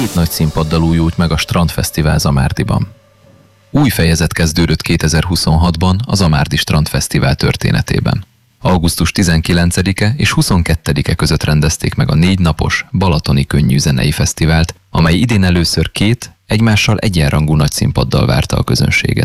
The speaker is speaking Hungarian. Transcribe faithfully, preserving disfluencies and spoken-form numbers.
két nagy színpaddal újult meg a Strandfesztivál Zamárdiban. Új fejezet kezdődött kétezer-huszonhatban a Zamárdi Strandfesztivál történetében. augusztus tizenkilencedike és huszonkettedike között rendezték meg a négy napos Balatoni Könnyű Zenei Fesztivált, amely idén először két, egymással egyenrangú nagy színpaddal várta a közönséget.